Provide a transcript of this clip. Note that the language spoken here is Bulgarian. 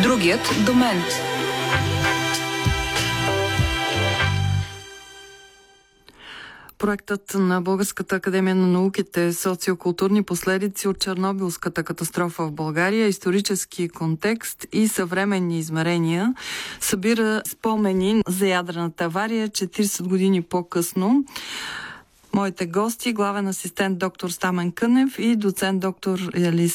Другият до мен. Проектът на Българската академия на науките социокултурни последици от Чернобилската катастрофа в България, исторически контекст и съвременни измерения събира спомени за ядрената авария 40 години по-късно. Моите гости, главен асистент доктор Стамен Кънев и доцент доктор Ялис